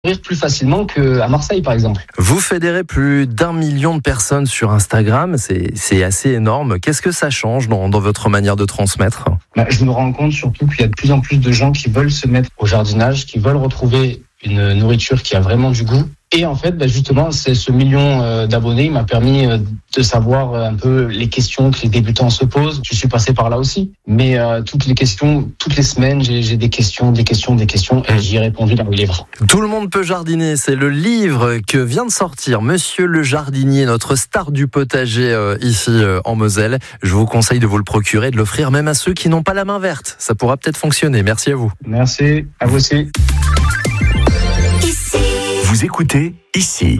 plus facilement qu'à Marseille, par exemple. Vous fédérez plus d'1 million de personnes sur Instagram, c'est assez énorme. Qu'est-ce que ça change dans votre manière de transmettre ? Je me rends compte surtout qu'il y a de plus en plus de gens qui veulent se mettre au jardinage, qui veulent retrouver une nourriture qui a vraiment du goût. Et en fait, justement, c'est ce million d'abonnés m'a permis de savoir un peu les questions que les débutants se posent. Je suis passé par là aussi. Mais toutes les semaines, j'ai des questions, et j'y ai répondu dans le livre. Tout le monde peut jardiner, c'est le livre que vient de sortir Monsieur le jardinier, notre star du potager ici en Moselle. Je vous conseille de vous le procurer, de l'offrir même à ceux qui n'ont pas la main verte. Ça pourra peut-être fonctionner. Merci à vous. Merci, à vous aussi. Vous écoutez ici.